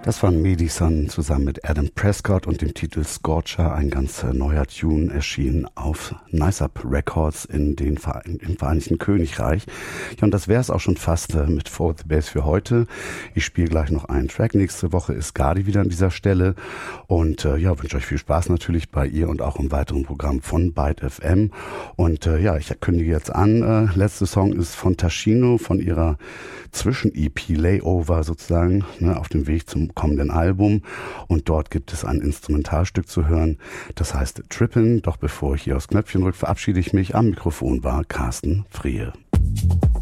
Das war Medison zusammen mit Adam Prescott und dem Titel Scorcher, ein ganz neuer Tune, erschienen auf Nice Up Records im Vereinigten Königreich. Ja, und das wäre es auch schon fast mit For the Bass für heute. Ich spiele gleich noch einen Track. Nächste Woche ist Gardi wieder an dieser Stelle und wünsche euch viel Spaß natürlich bei ihr und auch im weiteren Programm von Byte FM. Und ich kündige jetzt an, letzte Song ist von Taschino, von ihrer Zwischen-EP Layover sozusagen, auf dem Weg zum kommenden Album, und dort gibt es ein Instrumentalstück zu hören, das heißt Trippin'. Doch bevor ich hier aufs Knöpfchen drücke, verabschiede ich mich. Am Mikrofon war Carsten Friehe.